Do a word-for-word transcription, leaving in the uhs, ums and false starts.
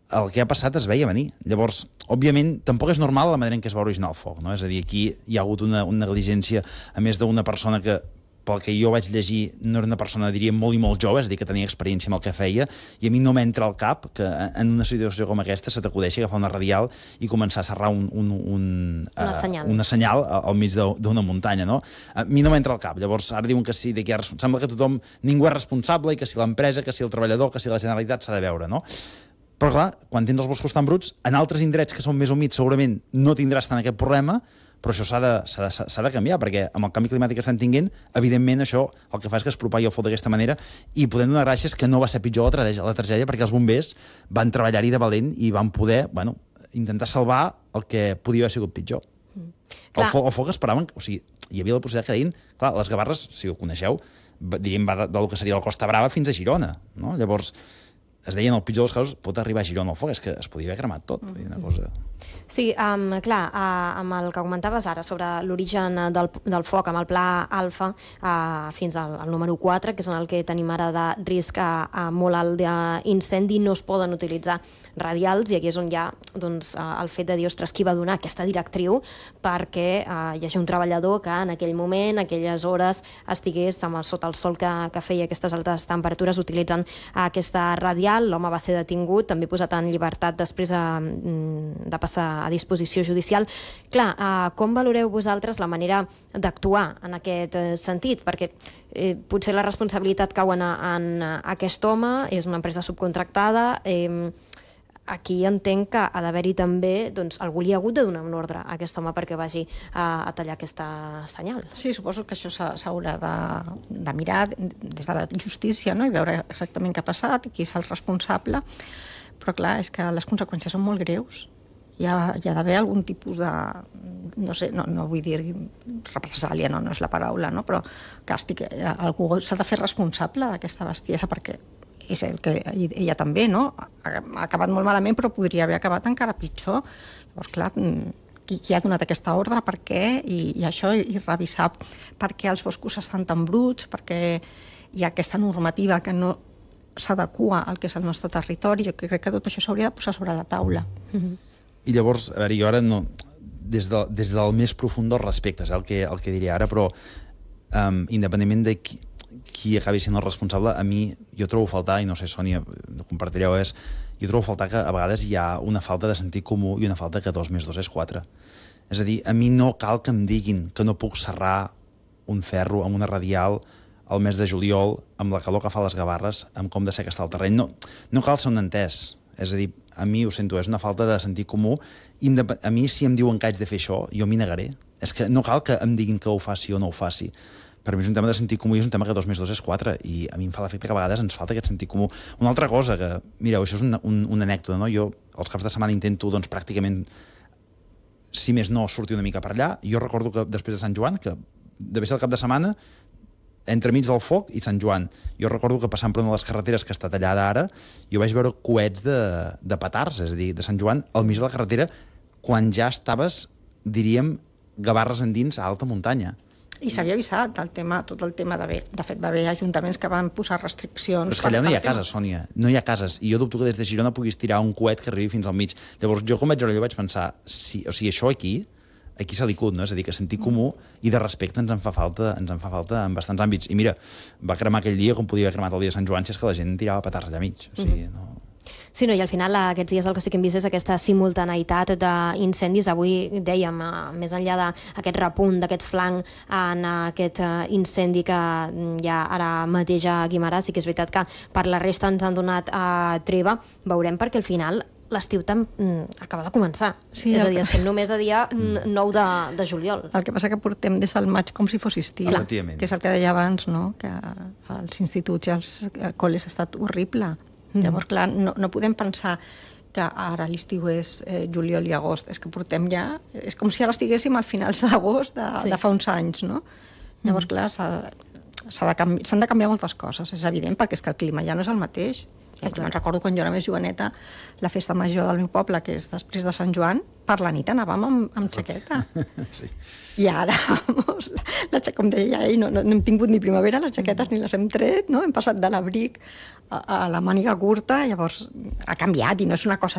el que ha passat es veia venir. Llavors, òbviament, tampoc és normal la manera en què es va originar el foc, no? És a dir, aquí hi ha hagut una, una negligència, a més d'una persona que, pel que jo vaig llegir, no era una persona, diria, molt i molt jove, és a dir, que tenia experiència amb el que feia, i a mi no m'entra al cap que en una situació com aquesta se t'acudeixi agafar una radial i començar a serrar un, un, un, una, uh, senyal. una senyal al mig d'una muntanya, no? A mi no m'entra al cap. Llavors, ara diuen que sí, que ha, sembla que tothom, ningú és responsable, i que si l'empresa, que si el treballador, que si la Generalitat s'ha de veure, no? Però clar, quan tens els boscos tan bruts, en altres indrets que són més humits segurament no tindràs tant aquest problema, però això s'ha de, s'ha de, s'ha de canviar, perquè amb el canvi climàtic que estem tinguent, evidentment això el que fa és que es propagui el foc d'aquesta manera, i podem donar gràcies que no va ser pitjor la tragèdia, la tragèdia perquè els bombers van treballar-hi de valent i van poder, bueno, intentar salvar el que podia haver sigut pitjor. Mm. El, foc, el foc esperaven, o sigui, hi havia la possibilitat que deien, clar, les Gavarres, si ho coneixeu, diríem, va del que seria la Costa Brava fins a Girona, no? Llavors, es deien, el pitjor dels casos, pot arribar a Girona el foc, és que es podia haver cremat tot, mm. una cosa... Sí, um, clar, uh, amb el que comentaves ara sobre l'origen del, del foc, amb el pla alfa uh, fins al, al número quatre, que és en el que tenim ara de risc uh, uh, molt alt d'incendi, no es poden utilitzar radials, i aquí és on hi ha doncs, uh, el fet de dir, ostres, qui va donar aquesta directriu perquè uh, hi hagi un treballador que en aquell moment, aquelles hores, estigués amb el, sota el sol que, que feia aquestes altes temperatures utilitzant uh, aquesta radial. L'home va ser detingut, també posat en llibertat després uh, de passar a disposició judicial. Clar, eh, com valoreu vosaltres la manera d'actuar en aquest eh, sentit? Perquè eh, potser la responsabilitat cau en, en aquest home, és una empresa subcontractada, eh, aquí entenc que ha d'haver-hi també, doncs, algú li ha hagut de donar un ordre a aquest home perquè vagi a, a tallar aquesta senyal. Sí, suposo que això s'haurà de, de mirar des de la justícia, no? I veure exactament què ha passat, qui és el responsable, però clar, és que les conseqüències són molt greus. Hi ha, hi ha d'haver algun tipus de, no sé, no, no vull dir represàlia, no, no és la paraula, no? Però càstig, algú s'ha de fer responsable d'aquesta bestiesa, perquè és el que ella també, no? Ha acabat molt malament, però podria haver acabat encara pitjor. Llavors, clar, qui, qui ha donat aquesta ordre, per què, i, i això, i revisar per què els boscos estan tan bruts, perquè hi ha aquesta normativa que no s'adequa al que és el nostre territori. Jo crec que tot això s'hauria de posar sobre la taula. Mm-hmm. I llavors, a veure, jo ara no, des, de, des del més profund dels respectes, eh, el, que, el que diré ara, però um, independentment de qui, qui acabi sent el responsable, a mi, jo trobo a faltar, i no sé, Sònia, ho compartireu, és, jo trobo a faltar que a vegades hi ha una falta de sentit comú i una falta que dos més dos és quatre. És a dir, a mi no cal que em diguin que no puc serrar un ferro amb una radial al mes de juliol, amb la calor que fa les Gavarres, amb com de sec està el terreny. No, no cal ser un entès. És a dir, a mi, ho sento, és una falta de sentit comú. A mi, si em diuen que haig de fer això, jo m'hi negaré. És que no cal que em diguin que ho faci o no ho faci. Per mi és un tema de sentit comú i és un tema que dos més dos és quatre, i a mi em fa l'efecte que a vegades ens falta aquest sentit comú. Una altra cosa, que, mireu, això és una, un, una anècdota, no? Jo els caps de setmana intento, doncs, pràcticament, si més no, sortir una mica per allà. Jo recordo que després de Sant Joan, que devia ser el cap de setmana, entremig del foc i Sant Joan. Jo recordo que passant per una de les carreteres que està tallada ara, jo vaig veure coets de, de petards, és a dir, de Sant Joan, al mig de la carretera, quan ja estaves, diríem, Gavarres endins a alta muntanya. I s'havia avisat el tema, tot el tema d'haver, de fet, va haver ajuntaments que van posar restriccions... Però és que allà no hi ha cases, Sònia, no hi ha cases, i jo dubto que des de Girona puguis tirar un coet que arribi fins al mig. Llavors, jo com vaig veure allò vaig pensar, si, o sigui, això aquí, aquí s'ha licut, no? És a dir, que sentit comú i de respecte ens en fa falta, ens en fa falta en bastants àmbits. I mira, va cremar aquell dia com podia haver cremat el dia de Sant Joan, si és que la gent tirava petards allà mig. O sigui, no... Sí, no, i al final aquests dies el que sí que hem vist és aquesta simultaneïtat d'incendis. Avui dèiem, més enllà d'aquest repunt, d'aquest flanc en aquest incendi que hi ha ara mateix a Guimerà, sí que és veritat que per la resta ens han donat treva. Veurem, perquè al final l'estiu acaba de començar. Sí, és a dir, estem només a dia nou de, de juliol. El que passa que portem des del maig com si fos estiu, que és el que deia abans, no? Que als instituts i als col·les ha estat horrible. Mm. Llavors, clar, no, no podem pensar que ara l'estiu és eh, juliol i agost. És que portem ja... És com si ara estiguéssim al finals d'agost de, sí. de fa uns anys, no? Llavors, mm. clar, s'han de, canvi, de canviar moltes coses, és evident, perquè és que el clima ja no és el mateix. Me'n recordo quan jo era més joveneta, la festa major del meu poble, que és després de Sant Joan, per la nit anàvem amb, amb xaqueta. Sí. I ara, vamos, la, la, com deia ell, no, no, no hem tingut ni primavera, les xaquetes mm. ni les hem tret, no? Hem passat de l'abric a, a la màniga curta, llavors ha canviat i no és una cosa